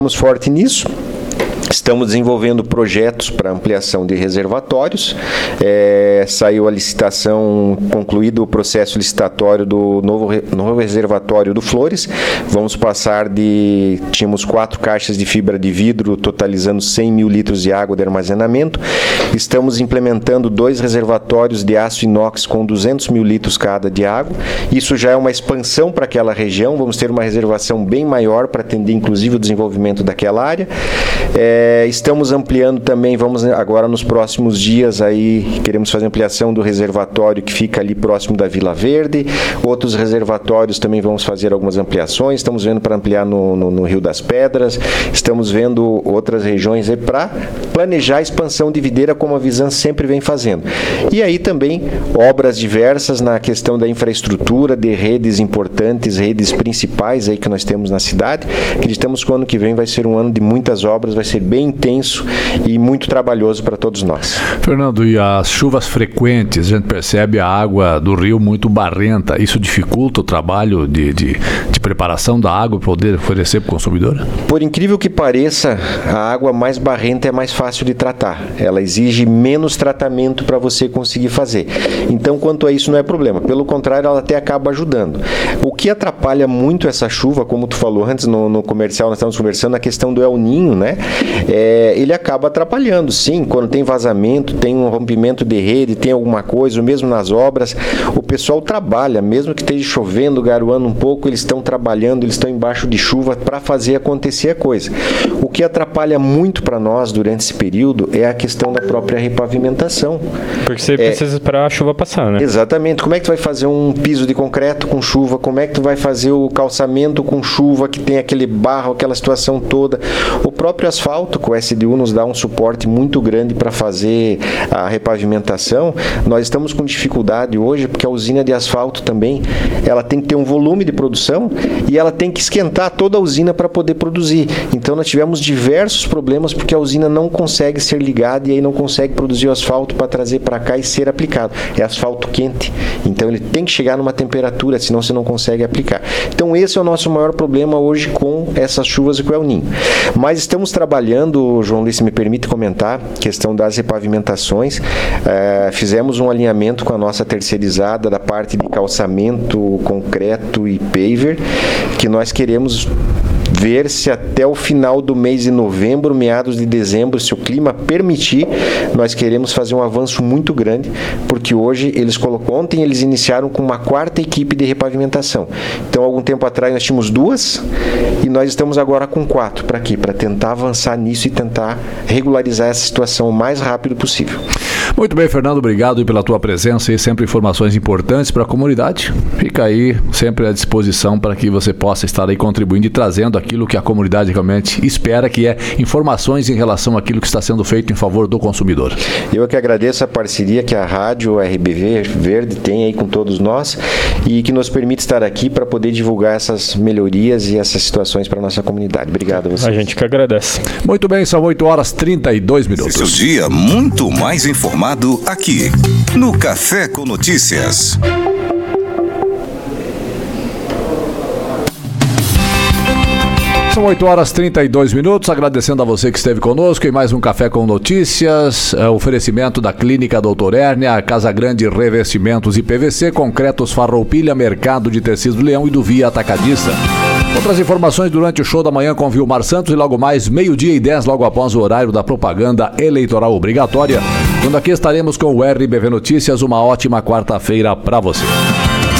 Estamos forte nisso. Estamos desenvolvendo projetos para ampliação de reservatórios. Saiu a licitação, concluído o processo licitatório do novo reservatório do Flores. Vamos passar tínhamos 4 caixas de fibra de vidro, totalizando 100 mil litros de água de armazenamento. Estamos implementando 2 reservatórios de aço inox com 200 mil litros cada de água. Isso já é uma expansão para aquela região. Vamos ter uma reservação bem maior para atender, inclusive, o desenvolvimento daquela área. Estamos ampliando também, vamos agora nos próximos dias aí, queremos fazer ampliação do reservatório que fica ali próximo da Vila Verde. Outros reservatórios também vamos fazer algumas ampliações. Estamos vendo para ampliar no Rio das Pedras. Estamos vendo outras regiões aí para planejar a expansão de videira, como a Visan sempre vem fazendo. E aí também obras diversas na questão da infraestrutura, de redes importantes, redes principais aí que nós temos na cidade. Acreditamos que o ano que vem vai ser um ano de muitas obras, vai ser bem intenso e muito trabalhoso para todos nós. Fernando, e as chuvas frequentes, a gente percebe a água do rio muito barrenta, isso dificulta o trabalho de preparação da água para poder oferecer para o consumidor? Por incrível que pareça, a água mais barrenta é mais fácil de tratar. Ela exige menos tratamento para você conseguir fazer. Então, quanto a isso, não é problema. Pelo contrário, ela até acaba ajudando. O que atrapalha muito essa chuva, como tu falou antes no comercial, nós estamos conversando, a questão do El Niño, né? Ele acaba atrapalhando, sim, quando tem vazamento, tem um rompimento de rede, tem alguma coisa, ou mesmo nas obras, o pessoal trabalha, mesmo que esteja chovendo, garoando um pouco, eles estão trabalhando, eles estão embaixo de chuva para fazer acontecer a coisa. O que atrapalha muito para nós durante esse período é a questão da própria repavimentação. Porque você precisa esperar a chuva passar, né? Exatamente. Como é que tu vai fazer um piso de concreto com chuva? Como é que tu vai fazer o calçamento com chuva, que tem aquele barro, aquela situação toda? O próprio asfalto, com o SDU nos dá um suporte muito grande para fazer a repavimentação. Nós estamos com dificuldade hoje, porque a usina de asfalto também, ela tem que ter um volume de produção e ela tem que esquentar toda a usina para poder produzir. Então nós tivemos diversos problemas porque a usina não consegue ser ligada e aí não consegue produzir o asfalto para trazer para cá e ser aplicado. É asfalto quente, então ele tem que chegar numa temperatura, senão você não consegue aplicar. Então esse é o nosso maior problema hoje com essas chuvas e com o El Niño. Mas estamos trabalhando, João Luiz, se me permite comentar, questão das repavimentações. Fizemos um alinhamento com a nossa terceirizada da parte de calçamento, concreto e paver, que nós queremos ver se até o final do mês de novembro, meados de dezembro, se o clima permitir, nós queremos fazer um avanço muito grande, porque hoje ontem eles iniciaram com uma 4ª equipe de repavimentação. Então, algum tempo atrás nós tínhamos 2 e nós estamos agora com 4. Para quê? Para tentar avançar nisso e tentar regularizar essa situação o mais rápido possível. Muito bem, Fernando, obrigado pela tua presença e sempre informações importantes para a comunidade. Fica aí sempre à disposição para que você possa estar aí contribuindo e trazendo aquilo que a comunidade realmente espera, que é informações em relação àquilo que está sendo feito em favor do consumidor. Eu que agradeço a parceria que a Rádio RBV Verde tem aí com todos nós e que nos permite estar aqui para poder divulgar essas melhorias e essas situações para a nossa comunidade. Obrigado a vocês. A gente que agradece. Muito bem, são 8h32. Seu dia muito mais informado aqui no Café com Notícias. São 8h32, agradecendo a você que esteve conosco em mais um Café com Notícias, oferecimento da Clínica Doutor Hérnia, Casa Grande Revestimentos e PVC, Concretos Farroupilha, Mercado de Tecidos Leão e do Via Atacadista. Outras informações durante o show da manhã com Vilmar Santos e logo mais 12h10, logo após o horário da propaganda eleitoral obrigatória, quando aqui estaremos com o RBV Notícias. Uma ótima quarta-feira para você.